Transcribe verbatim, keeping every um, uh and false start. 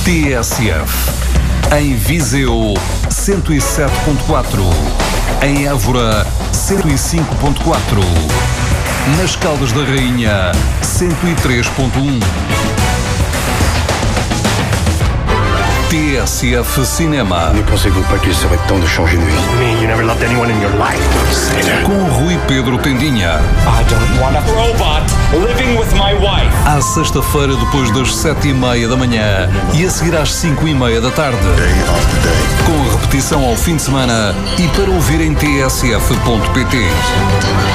T S F. Em Viseu, cento e sete ponto quatro. Em Évora, cento e cinco ponto quatro. Nas Caldas da Rainha, cento e três ponto um. T S F Cinema. Ne pensez-vous pas qu'il serait temps de changer de vie? Me, you never loved anyone in your life. Don't say that. Com Rui Pedro Tendinha. I don't want a robot living with my wife. À sexta-feira, depois das sete e meia da manhã e a seguir às cinco e meia da tarde. Day after day. Com a repetição ao fim de semana e para ouvir em t s f ponto p t.